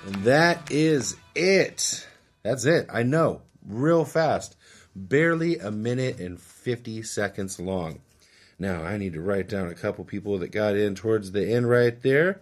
And that is it. That's it. I know. Real fast. Barely a minute and 50 seconds long. Now, I need to write down a couple people that got in towards the end right there.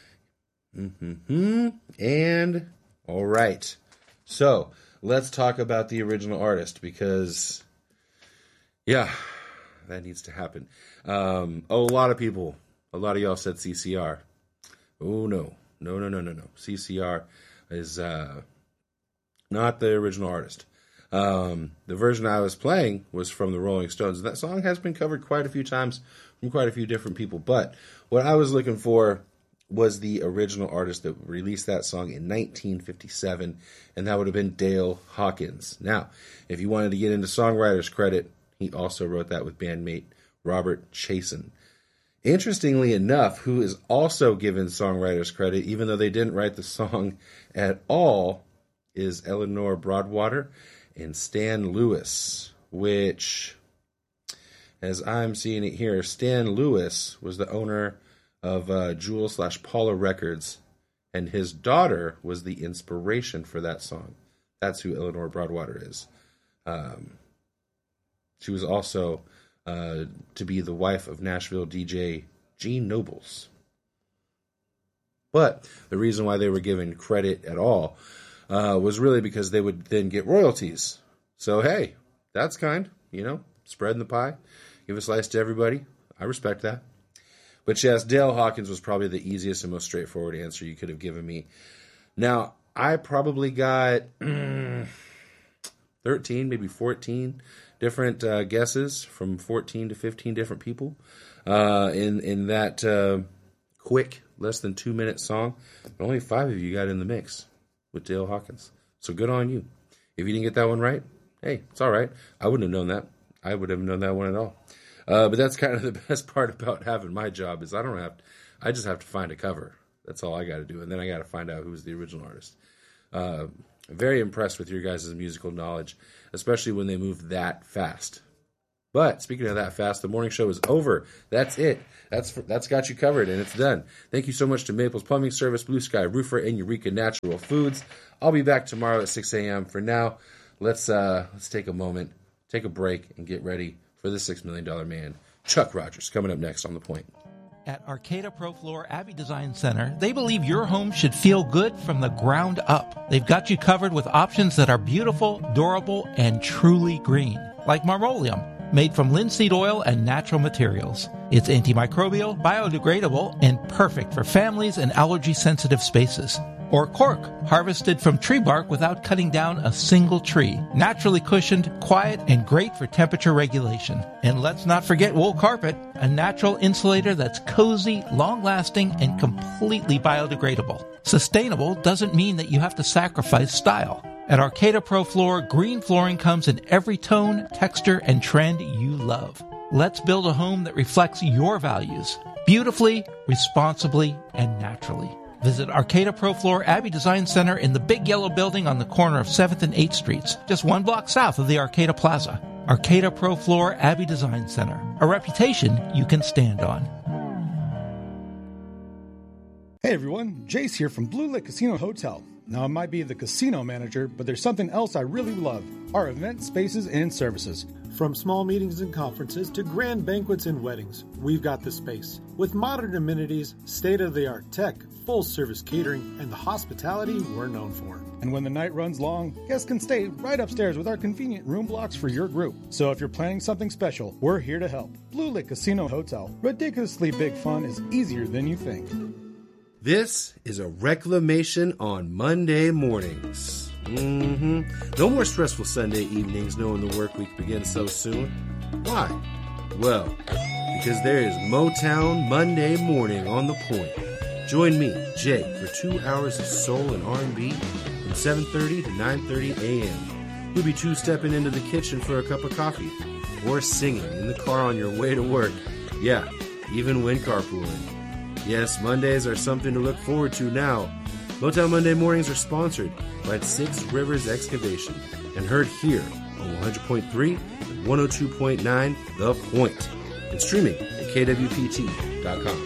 And, all right. So, let's talk about the original artist because, yeah, that needs to happen. A lot of people, a lot of y'all said CCR. Oh, no. No. CCR is not the original artist. The version I was playing was from the Rolling Stones. That song has been covered quite a few times from quite a few different people. But what I was looking for was the original artist that released that song in 1957, and that would have been Dale Hawkins. Now, if you wanted to get into songwriter's credit, he also wrote that with bandmate Robert Chasen. Interestingly enough, who is also given songwriter's credit, even though they didn't write the song at all, is Eleanor Broadwater and Stan Lewis, which, as I'm seeing it here, Stan Lewis was the owner of Jewel/Paula Records, and his daughter was the inspiration for that song. That's who Eleanor Broadwater is. She was also to be the wife of Nashville DJ Gene Nobles. But the reason why they were given credit at all was really because they would then get royalties. So, hey, that's kind, spreading the pie. Give a slice to everybody. I respect that. But yes, Dale Hawkins was probably the easiest and most straightforward answer you could have given me. Now, I probably got 13, maybe 14 different guesses from 14 to 15 different people in that quick, less than 2-minute song. But only 5 of you got in the mix with Dale Hawkins. So good on you. If you didn't get that one right, hey, it's all right. I wouldn't have known that. I would have known that one at all. But that's kind of the best part about having my job is I just have to find a cover. That's all I got to do. And then I got to find out who's the original artist. I'm very impressed with your guys' musical knowledge, especially when they move that fast. But speaking of that fast, the morning show is over. That's it. That's got you covered, and it's done. Thank you so much to Maples Plumbing Service, Blue Sky Roofer, and Eureka Natural Foods. I'll be back tomorrow at 6 a.m. For now, let's take a moment, take a break, and get ready for the $6 Million Man, Chuck Rogers, coming up next on The Point. At Arcata Pro Floor Abbey Design Center, they believe your home should feel good from the ground up. They've got you covered with options that are beautiful, durable, and truly green, like Marmolium, made from linseed oil and natural materials. It's antimicrobial, biodegradable, and perfect for families and allergy-sensitive spaces. Or cork, harvested from tree bark without cutting down a single tree. Naturally cushioned, quiet, and great for temperature regulation. And let's not forget wool carpet, a natural insulator that's cozy, long-lasting, and completely biodegradable. Sustainable doesn't mean that you have to sacrifice style. At Arcata Pro Floor, green flooring comes in every tone, texture, and trend you love. Let's build a home that reflects your values, beautifully, responsibly, and naturally. Visit Arcata Pro Floor Abbey Design Center in the big yellow building on the corner of 7th and 8th Streets, just 1 block south of the Arcata Plaza. Arcata Pro Floor Abbey Design Center, a reputation you can stand on. Hey everyone, Jace here from Blue Lake Casino Hotel. Now, I might be the casino manager, but there's something else I really love, our event spaces and services. From small meetings and conferences to grand banquets and weddings, we've got the space. With modern amenities, state-of-the-art tech, full-service catering, and the hospitality we're known for. And when the night runs long, guests can stay right upstairs with our convenient room blocks for your group. So if you're planning something special, we're here to help. Blue Lake Casino Hotel. Ridiculously big fun is easier than you think. This is a reclamation on Monday mornings. No more stressful Sunday evenings knowing the work week begins so soon. Why? Well, because there is Motown Monday morning on The Point. Join me, Jay, for 2 hours of soul and R&B from 7:30 to 9:30 a.m. We'll be two-stepping into the kitchen for a cup of coffee or singing in the car on your way to work. Yeah, even when carpooling. Yes, Mondays are something to look forward to now. Motown Monday mornings are sponsored by 6 Rivers Excavation and heard here on 100.3 and 102.9 The Point and streaming at kwpt.com.